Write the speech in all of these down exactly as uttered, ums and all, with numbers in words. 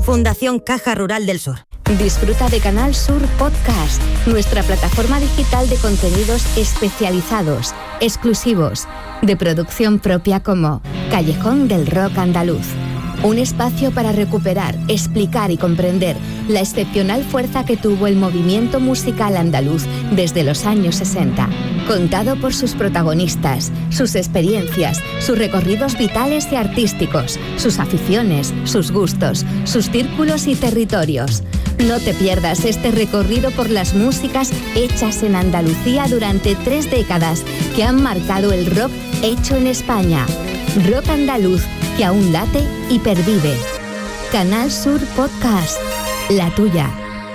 Fundación Caja Rural del Sur. Disfruta de Canal Sur Podcast, nuestra plataforma digital de contenidos especializados, exclusivos, de producción propia como Callejón del Rock Andaluz. Un espacio para recuperar, explicar y comprender la excepcional fuerza que tuvo el movimiento musical andaluz desde los años sesenta. Contado por sus protagonistas, sus experiencias, sus recorridos vitales y artísticos, sus aficiones, sus gustos, sus círculos y territorios. No te pierdas este recorrido por las músicas hechas en Andalucía durante tres décadas que han marcado el rock hecho en España. Rock andaluz que aún late y pervive. Canal Sur Podcast, la tuya.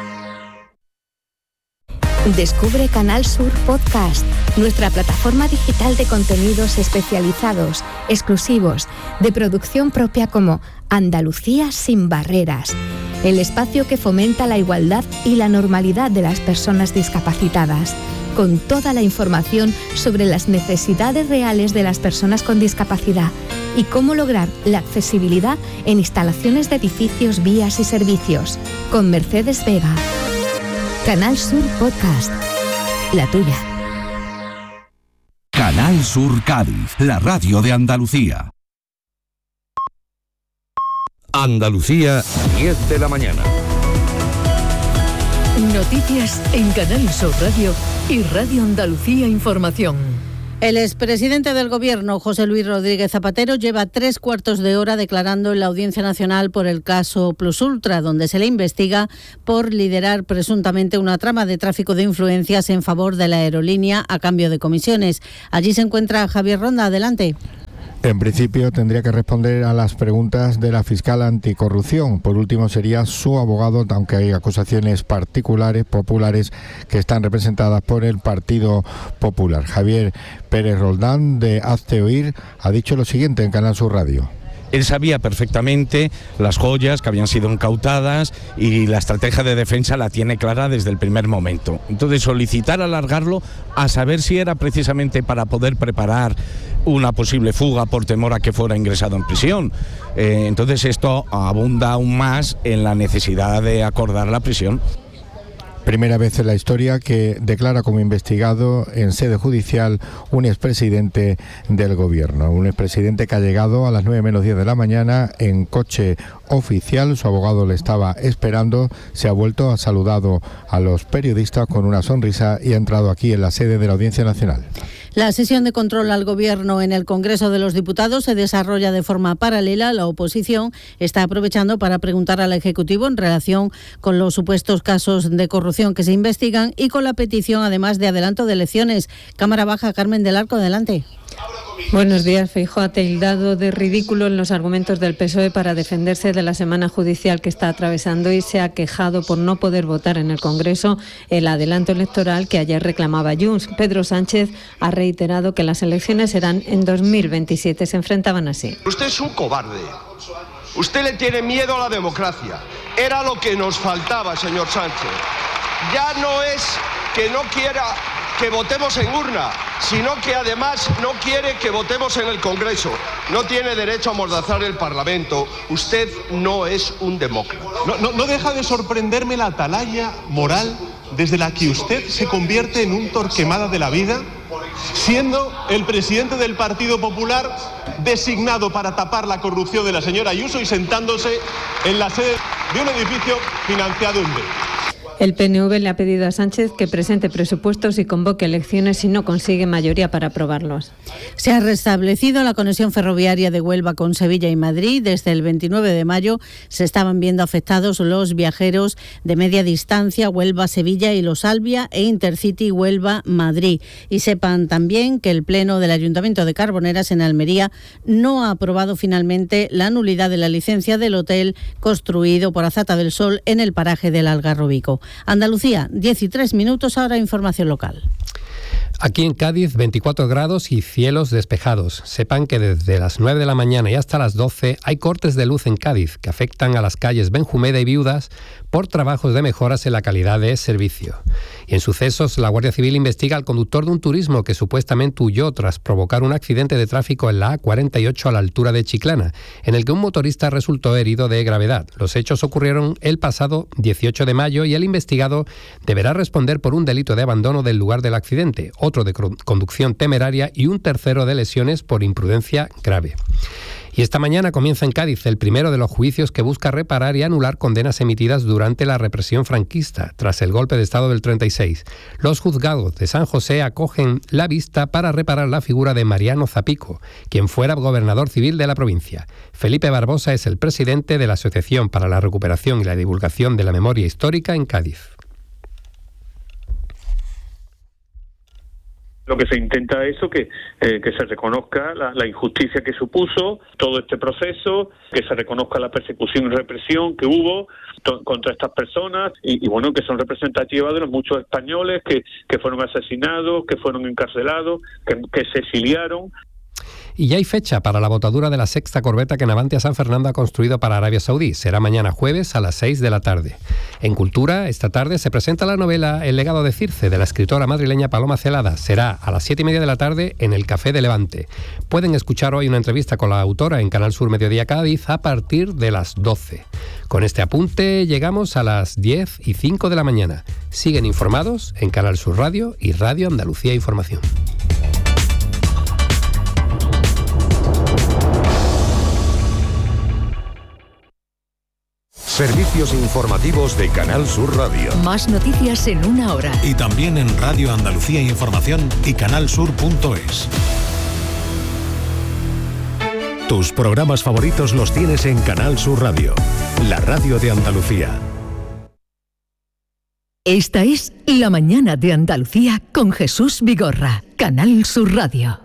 Descubre Canal Sur Podcast, nuestra plataforma digital de contenidos especializados, exclusivos, de producción propia como Andalucía sin barreras, el espacio que fomenta la igualdad y la normalidad de las personas discapacitadas, con toda la información sobre las necesidades reales de las personas con discapacidad y cómo lograr la accesibilidad en instalaciones de edificios, vías y servicios, con Mercedes Vega. Canal Sur Podcast, la tuya. Canal Sur Cádiz, la radio de Andalucía. Andalucía, diez de la mañana. Noticias en Canal Sur Radio y Radio Andalucía Información. El expresidente del Gobierno, José Luis Rodríguez Zapatero, lleva tres cuartos de hora declarando en la Audiencia Nacional por el caso Plus Ultra, donde se le investiga por liderar presuntamente una trama de tráfico de influencias en favor de la aerolínea a cambio de comisiones. Allí se encuentra Javier Ronda. Adelante. En principio tendría que responder a las preguntas de la fiscal anticorrupción. Por último sería su abogado, aunque hay acusaciones particulares, populares, que están representadas por el Partido Popular. Javier Pérez Roldán, de Hazte Oír, ha dicho lo siguiente en Canal Sur Radio. Él sabía perfectamente las joyas que habían sido incautadas y la estrategia de defensa la tiene clara desde el primer momento. Entonces, solicitar alargarlo a saber si era precisamente para poder preparar una posible fuga por temor a que fuera ingresado en prisión. Eh, entonces, esto abunda aún más en la necesidad de acordar la prisión. Primera vez en la historia que declara como investigado en sede judicial un expresidente del Gobierno. Un expresidente que ha llegado a las nueve menos diez de la mañana en coche oficial. Su abogado le estaba esperando. Se ha vuelto, ha saludado a los periodistas con una sonrisa y ha entrado aquí en la sede de la Audiencia Nacional. La sesión de control al Gobierno en el Congreso de los Diputados se desarrolla de forma paralela. La oposición está aprovechando para preguntar al Ejecutivo en relación con los supuestos casos de corrupción que se investigan y con la petición, además, de adelanto de elecciones. Cámara Baja, Carmen del Arco, adelante. Buenos días. Feijóo ha tildado de ridículo en los argumentos del P S O E para defenderse de la semana judicial que está atravesando y se ha quejado por no poder votar en el Congreso el adelanto electoral que ayer reclamaba Junts. Pedro Sánchez ha reiterado que las elecciones serán en dos mil veintisiete. Se enfrentaban así. Usted es un cobarde. Usted le tiene miedo a la democracia. Era lo que nos faltaba, señor Sánchez. Ya no es que no quiera que votemos en urna, sino que además no quiere que votemos en el Congreso. No tiene derecho a amordazar el Parlamento. Usted no es un demócrata. No, no, no deja de sorprenderme la atalaya moral desde la que usted se convierte en un Torquemada de la vida, siendo el presidente del Partido Popular designado para tapar la corrupción de la señora Ayuso y sentándose en la sede de un edificio financiado en B. El P N V le ha pedido a Sánchez que presente presupuestos y convoque elecciones si no consigue mayoría para aprobarlos. Se ha restablecido la conexión ferroviaria de Huelva con Sevilla y Madrid. Desde el veintinueve de mayo se estaban viendo afectados los viajeros de media distancia Huelva-Sevilla y Los Albia e Intercity Huelva-Madrid. Y sepan también que el Pleno del Ayuntamiento de Carboneras en Almería no ha aprobado finalmente la nulidad de la licencia del hotel construido por Azata del Sol en el paraje del Algarrobico. Andalucía, diez y tres minutos, ahora información local. Aquí en Cádiz, veinticuatro grados y cielos despejados. Sepan que desde las nueve de la mañana y hasta las doce hay cortes de luz en Cádiz que afectan a las calles Benjumeda y Viudas por trabajos de mejoras en la calidad de servicio. Y en sucesos, la Guardia Civil investiga al conductor de un turismo que supuestamente huyó tras provocar un accidente de tráfico en la A cuarenta y ocho a la altura de Chiclana, en el que un motorista resultó herido de gravedad. Los hechos ocurrieron el pasado dieciocho de mayo y el investigado deberá responder por un delito de abandono del lugar del accidente, otro de conducción temeraria y un tercero de lesiones por imprudencia grave. Y esta mañana comienza en Cádiz el primero de los juicios que busca reparar y anular condenas emitidas durante la represión franquista, tras el golpe de Estado del treinta y seis. Los juzgados de San José acogen la vista para reparar la figura de Mariano Zapico, quien fuera gobernador civil de la provincia. Felipe Barbosa es el presidente de la Asociación para la Recuperación y la Divulgación de la Memoria Histórica en Cádiz. Lo que se intenta es eso, que, eh, que se reconozca la, la injusticia que supuso todo este proceso, que se reconozca la persecución y represión que hubo to- contra estas personas y, y bueno, que son representativas de los muchos españoles que, que fueron asesinados, que fueron encarcelados, que, que se exiliaron. Y ya hay fecha para la botadura de la sexta corbeta que Navantia San Fernando ha construido para Arabia Saudí. Será mañana jueves a las seis de la tarde. En Cultura, esta tarde se presenta la novela El legado de Circe, de la escritora madrileña Paloma Celada. Será a las siete y media de la tarde en el Café de Levante. Pueden escuchar hoy una entrevista con la autora en Canal Sur Mediodía Cádiz a partir de las doce. Con este apunte llegamos a las diez y cinco de la mañana. Siguen informados en Canal Sur Radio y Radio Andalucía Información. Servicios informativos de Canal Sur Radio. Más noticias en una hora. Y también en Radio Andalucía Información y canalsur punto es. Tus programas favoritos los tienes en Canal Sur Radio, la radio de Andalucía. Esta es La Mañana de Andalucía con Jesús Vigorra, Canal Sur Radio.